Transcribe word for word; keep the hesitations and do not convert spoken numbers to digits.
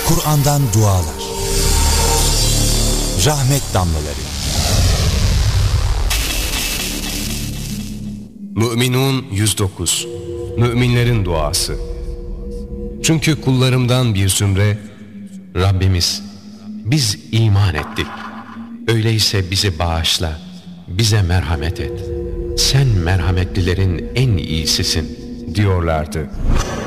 Kur'an'dan dualar, rahmet damlaları. Mü'minun yüz dokuz. Müminlerin duası. Çünkü kullarımdan bir zümre, Rabbimiz, biz iman ettik. Öyleyse bizi bağışla, bize merhamet et. Sen merhametlilerin en iyisisin diyorlardı.